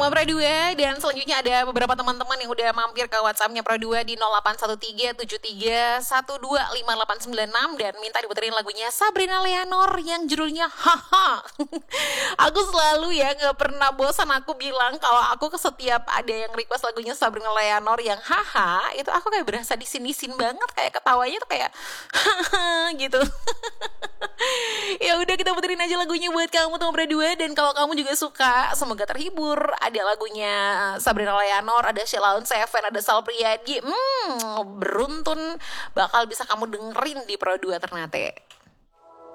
sama Pro 2. Dan selanjutnya ada beberapa teman-teman yang udah mampir ke WhatsApp-nya Pro 2 di 081373125896 dan minta diputerin lagunya Sabrina Leonor yang judulnya Haha. Aku selalu ya gak pernah bosan aku bilang kalau aku setiap ada yang request lagunya Sabrina Leonor yang Haha, itu aku kayak berasa disinisin banget, kayak ketawanya tuh kayak haha gitu. Ya udah, kita puterin aja lagunya buat kamu teman Pro 2. Dan kalau kamu juga suka, semoga terhibur. Ada lagunya Sabrina Leonor, ada Sheila on Seven, ada Sal Priadi. Beruntun bakal bisa kamu dengerin di Pro 2 Ternate.